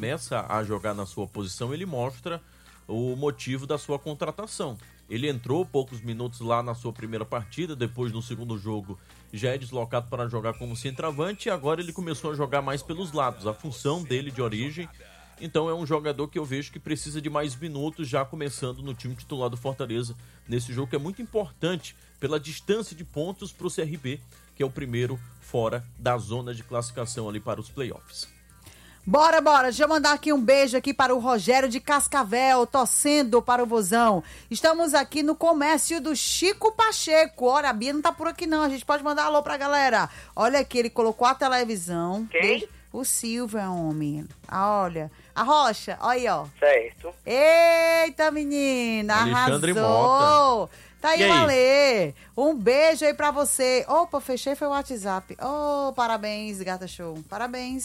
começa a jogar na sua posição, ele mostra o motivo da sua contratação. Ele entrou poucos minutos lá na sua primeira partida, depois no segundo jogo já é deslocado para jogar como centroavante e agora ele começou a jogar mais pelos lados, a função dele de origem. Então é um jogador que eu vejo que precisa de mais minutos, já começando no time titular do Fortaleza, nesse jogo que é muito importante pela distância de pontos para o CRB, que é o primeiro fora da zona de classificação ali para os playoffs. Bora. Deixa eu mandar aqui um beijo aqui para o Rogério de Cascavel, torcendo para o Vozão. Estamos aqui no comércio do Chico Pacheco. Olha, a Bia não tá por aqui não, a gente pode mandar alô pra galera. Olha aqui, ele colocou a televisão. Quem? O Silvio é homem. Olha, a Rocha, olha aí, ó. Certo. Eita, menina, Alexandre arrasou. Mota. Tá aí, Alê. Um beijo aí pra você. Opa, fechei, foi o WhatsApp. Oh, parabéns, Gata Show. Parabéns.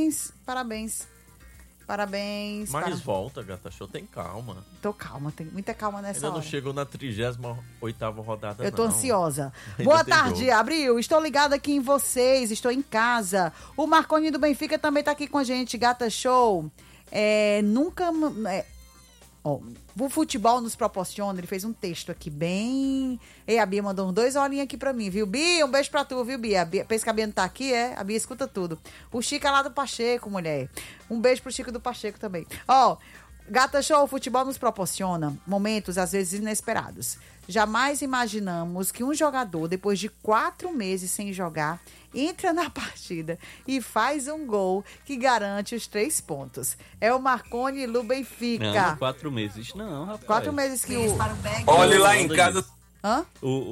Mas volta, Gata Show, tem calma. Tô calma, tem muita calma nessa hora. Ainda não chegou na 38ª rodada, Eu tô ansiosa. Ainda Boa tem tarde, jogo. Abril. Estou ligada aqui em vocês, estou em casa. O Marconi do Benfica também tá aqui com a gente, Gata Show. O futebol nos proporciona, ele fez um texto aqui bem... Ei, a Bia mandou uns 2 olhinhos aqui pra mim, viu? Bia, um beijo pra tu, viu, Bia? Pensa que a Bia não tá aqui, é? A Bia escuta tudo. O Chico é lá do Pacheco, mulher. Um beijo pro Chico do Pacheco também. Gata Show, o futebol nos proporciona momentos, às vezes, inesperados. Jamais imaginamos que um jogador, depois de 4 meses sem jogar, entra na partida e faz um gol que garante os 3 pontos. É o Marconi Lu Benfica. Não, 4 meses. Não, rapaz. 4 meses que o... Olha lá em casa. Hã?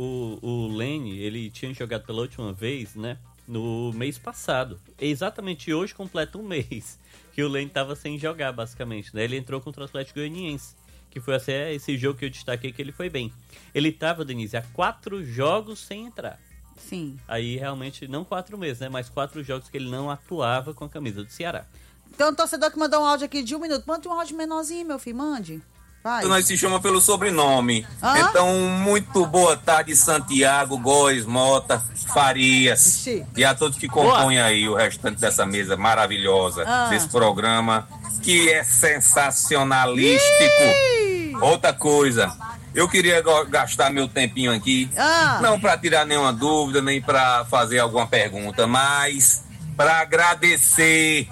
O Lene, ele tinha jogado pela última vez, né? No mês passado. Exatamente hoje completa um mês que o Lene estava sem jogar, basicamente, né? Ele entrou contra o Atlético Goianiense, que foi até esse jogo que eu destaquei que ele foi bem. Ele estava, Denise, há 4 jogos sem entrar. Sim. Aí realmente, não 4 meses, né? Mas 4 jogos que ele não atuava com a camisa do Ceará. Então, o torcedor que mandou um áudio aqui de 1 minuto. Mande um áudio menorzinho, meu filho, mande. Vai. Nós se chama pelo sobrenome. Hã? Então, muito boa tarde, Santiago, Góes, Mota, Farias. Ixi. E a todos que compõem aí o restante dessa mesa maravilhosa, desse programa, que é sensacionalístico. Outra coisa, eu queria gastar meu tempinho aqui, não para tirar nenhuma dúvida, nem para fazer alguma pergunta, mas para agradecer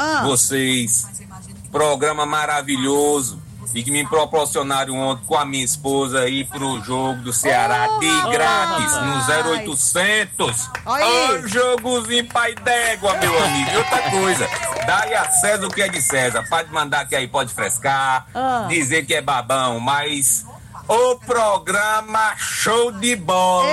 vocês. Programa maravilhoso. E que me proporcionaram ontem com a minha esposa aí pro jogo do Ceará de grátis, no 0800. Ó, jogozinho pai d'égua, meu amigo. E outra coisa, dá-lhe a César o que é de César. Pode mandar que aí pode frescar, dizer que é babão, mas o programa show de bola.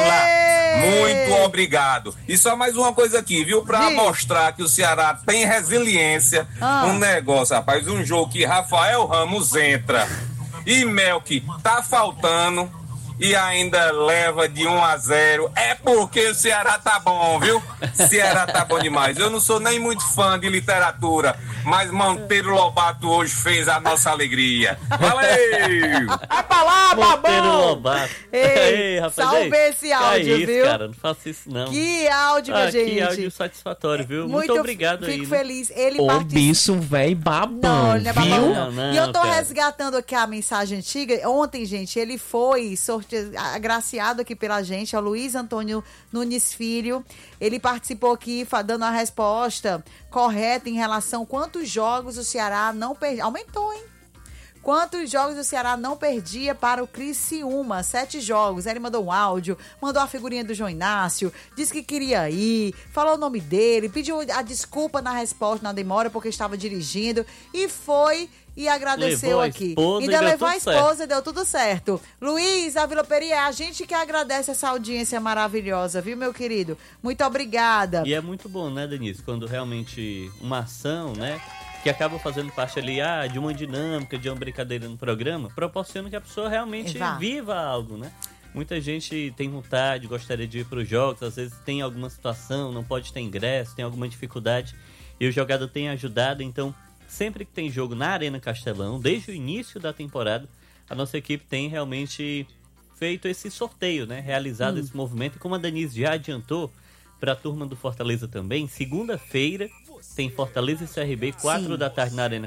Muito obrigado. E só mais uma coisa aqui, viu? Pra mostrar que o Ceará tem resiliência. Um negócio, rapaz, um jogo que Rafael Ramos entra e Melk tá faltando e ainda leva de 1-0. É porque o Ceará tá bom, viu? Ceará tá bom demais. Eu não sou nem muito fã de literatura, mas Monteiro Lobato hoje fez a nossa alegria. Valeu! Vai pra lá, Monteiro babão! Lobato. Ei, rapaz, salve esse áudio, isso, viu? cara, não faça isso não. Que áudio, minha gente. Que áudio satisfatório, viu? Muito obrigado aí. Fico feliz. Ele Ô, participa... bicho, véi, babão, Não, ele não é babão, viu? não. E eu tô resgatando aqui a mensagem antiga. Ontem, gente, ele foi agraciado aqui pela gente, é o Luiz Antônio Nunes Filho. Ele participou aqui dando a resposta correta em relação a quantos jogos o Ceará não perdeu. Aumentou, hein? Quantos jogos o Ceará não perdia para o Criciúma? 7 jogos. Aí ele mandou um áudio, mandou a figurinha do João Inácio, disse que queria ir, falou o nome dele, pediu a desculpa na resposta, na demora, porque estava dirigindo, e foi e agradeceu aqui. Ainda levou a esposa e deu tudo certo. Luiz, a Vila Peri, é a gente que agradece essa audiência maravilhosa, viu, meu querido? Muito obrigada. E é muito bom, né, Denise, quando realmente uma ação, né, que acaba fazendo parte ali de uma dinâmica, de uma brincadeira no programa, proporciona que a pessoa realmente viva algo, né? Muita gente tem vontade, gostaria de ir para os jogos, às vezes tem alguma situação, não pode ter ingresso, tem alguma dificuldade, e o jogador tem ajudado. Então, sempre que tem jogo na Arena Castelão, desde o início da temporada, a nossa equipe tem realmente feito esse sorteio, né? Realizado esse movimento, e como a Denise já adiantou, para a turma do Fortaleza também, segunda-feira tem Fortaleza e CRB, 4 da tarde na Arena